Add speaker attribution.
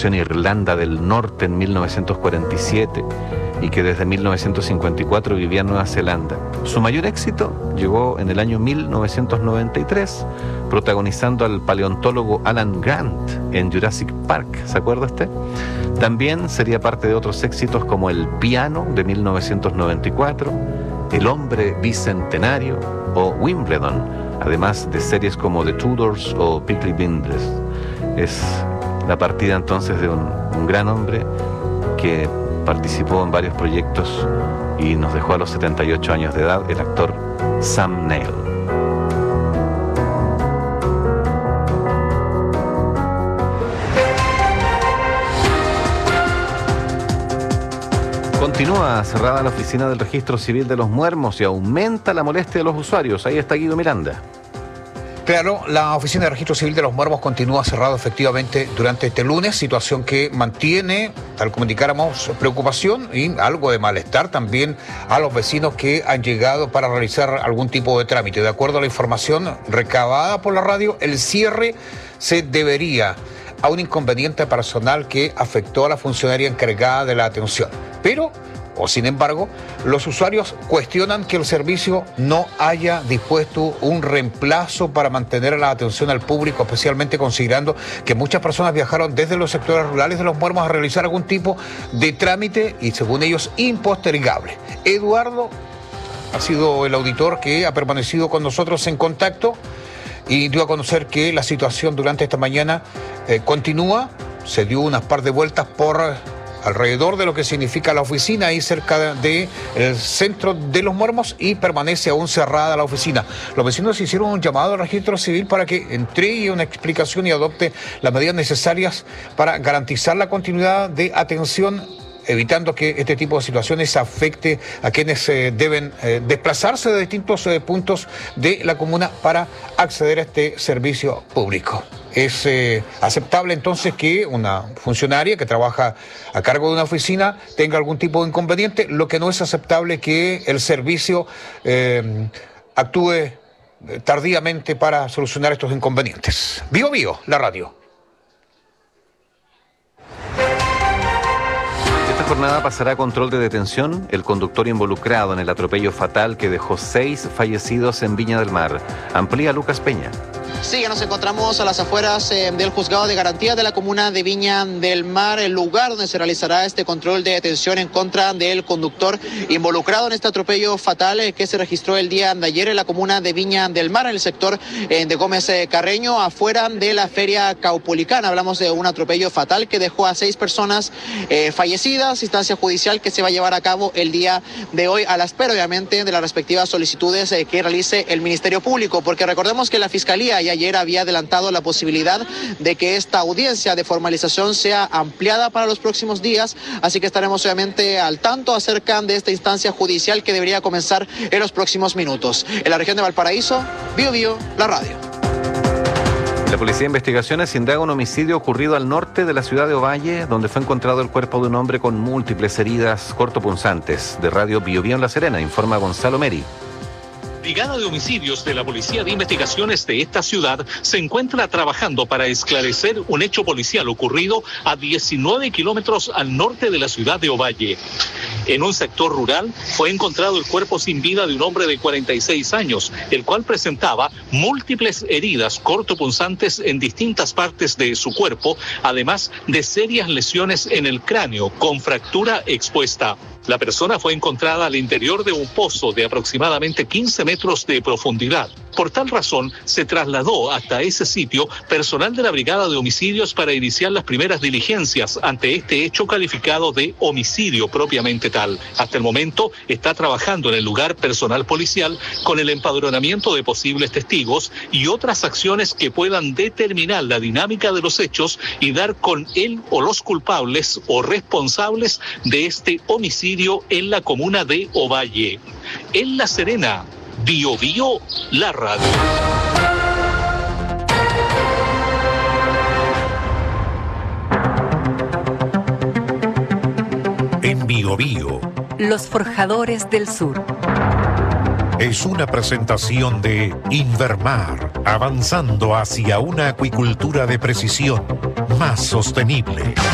Speaker 1: nació en Irlanda del Norte en 1947 y que desde 1954 vivía en Nueva Zelanda. Su mayor éxito llegó en el año 1993, protagonizando al paleontólogo Alan Grant en Jurassic Park. ¿Se acuerda usted? También sería parte de otros éxitos como El piano de 1994, El hombre bicentenario o Wimbledon, además de series como The Tudors o Peaky Blinders. Es la partida entonces de un gran hombre que participó en varios proyectos y nos dejó a los 78 años de edad, el actor Sam Neill. Continúa cerrada la oficina del Registro Civil de Los Muermos y aumenta la molestia de los usuarios. Ahí está Guido Miranda.
Speaker 2: Claro, la Oficina de Registro Civil de Los Muermos continúa cerrada efectivamente durante este lunes, situación que mantiene, tal como indicáramos, preocupación y algo de malestar también a los vecinos que han llegado para realizar algún tipo de trámite. De acuerdo a la información recabada por la radio, el cierre se debería a un inconveniente personal que afectó a la funcionaria encargada de la atención. Sin embargo, los usuarios cuestionan que el servicio no haya dispuesto un reemplazo para mantener la atención al público, especialmente considerando que muchas personas viajaron desde los sectores rurales de Los Muermos a realizar algún tipo de trámite y, según ellos, impostergable. Eduardo ha sido el auditor que ha permanecido con nosotros en contacto y dio a conocer que la situación durante esta mañana continúa. Se dio unas par de vueltas por alrededor de lo que significa la oficina, ahí cerca del centro de Los Muermos, y permanece aún cerrada la oficina. Los vecinos hicieron un llamado al registro civil para que entregue una explicación y adopte las medidas necesarias para garantizar la continuidad de atención, evitando que este tipo de situaciones afecte a quienes deben desplazarse de distintos puntos de la comuna para acceder a este servicio público. ¿Es aceptable entonces que una funcionaria que trabaja a cargo de una oficina tenga algún tipo de inconveniente? Lo que no es aceptable es que el servicio actúe tardíamente para solucionar estos inconvenientes. Bio Bio, la radio.
Speaker 1: Esta jornada pasará a control de detención el conductor involucrado en el atropello fatal que dejó 6 fallecidos en Viña del Mar. Amplía Lucas Peña.
Speaker 3: Sí, ya nos encontramos a las afueras del Juzgado de Garantía de la comuna de Viña del Mar, el lugar donde se realizará este control de detención en contra del conductor involucrado en este atropello fatal que se registró el día de ayer en la comuna de Viña del Mar, en el sector de Gómez Carreño, afuera de la feria caupolicana. Hablamos de un atropello fatal que dejó a 6 personas fallecidas, instancia judicial que se va a llevar a cabo el día de hoy a la espera, obviamente, de las respectivas solicitudes que realice el Ministerio Público, porque recordemos que la Fiscalía ya ayer había adelantado la posibilidad de que esta audiencia de formalización sea ampliada para los próximos días, así que estaremos obviamente al tanto acerca de esta instancia judicial que debería comenzar en los próximos minutos. En la región de Valparaíso, Bio Bio, la radio.
Speaker 1: La Policía de Investigaciones indaga un homicidio ocurrido al norte de la ciudad de Ovalle, donde fue encontrado el cuerpo de un hombre con múltiples heridas cortopunzantes. De Radio Bio Bio en La Serena, informa Gonzalo Meri.
Speaker 4: Brigada de Homicidios de la Policía de Investigaciones de esta ciudad se encuentra trabajando para esclarecer un hecho policial ocurrido a 19 kilómetros al norte de la ciudad de Ovalle. En un sector rural fue encontrado el cuerpo sin vida de un hombre de 46 años, el cual presentaba múltiples heridas cortopunzantes en distintas partes de su cuerpo, además de serias lesiones en el cráneo con fractura expuesta. La persona fue encontrada al interior de un pozo de aproximadamente 15 metros de profundidad. Por tal razón, se trasladó hasta ese sitio personal de la Brigada de Homicidios para iniciar las primeras diligencias ante este hecho calificado de homicidio propiamente tal. Hasta el momento está trabajando en el lugar personal policial con el empadronamiento de posibles testigos y otras acciones que puedan determinar la dinámica de los hechos y dar con él o los culpables o responsables de este homicidio en la comuna de Ovalle. En La Serena, Bio Bio, la radio.
Speaker 5: En Bio Bio,
Speaker 6: Los Forjadores del Sur.
Speaker 5: Es una presentación de Invermar, avanzando hacia una acuicultura de precisión más sostenible.